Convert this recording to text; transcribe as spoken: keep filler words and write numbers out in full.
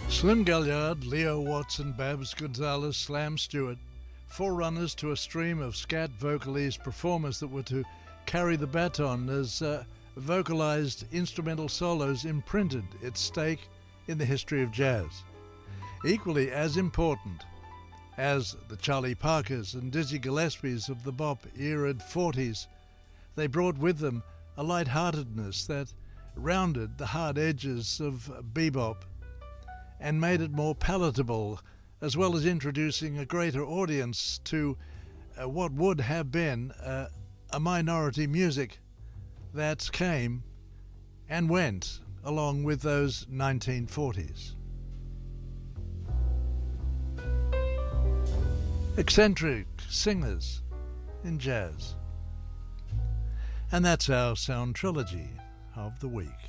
Slim Gaillard, Leo Watson, Babs Gonzalez, Slam Stewart, forerunners to a stream of scat vocalese performers that were to carry the baton as uh, vocalized instrumental solos imprinted its stake in the history of jazz. Equally as important as the Charlie Parkers and Dizzy Gillespies of the bop-eraed forties, they brought with them a lightheartedness that rounded the hard edges of bebop and made it more palatable, as well as introducing a greater audience to uh, what would have been uh, a minority music that came and went along with those nineteen forties. Eccentric singers in jazz. And that's our sound trilogy of the week.